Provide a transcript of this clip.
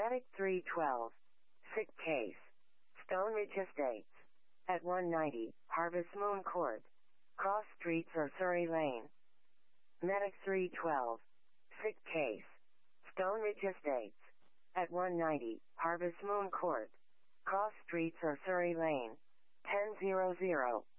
Medic 312. Sick case. Stone Ridge Estates. At 190, Harvest Moon Court. Cross Streets or Surrey Lane. Medic 312. Sick case. Stone Ridge Estates. At 190, Harvest Moon Court. Cross Streets or Surrey Lane. 1000.